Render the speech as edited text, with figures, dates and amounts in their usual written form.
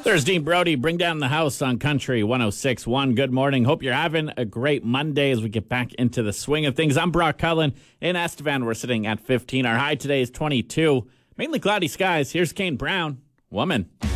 There's Dean Brody. Bring down the house on Country 106.1. Good morning. Hope you're having a great Monday as we get back into the swing of things. I'm Brock Cullen. In Estevan, we're sitting at 15. Our high today is 22. Mainly cloudy skies. Here's Kane Brown. Woman.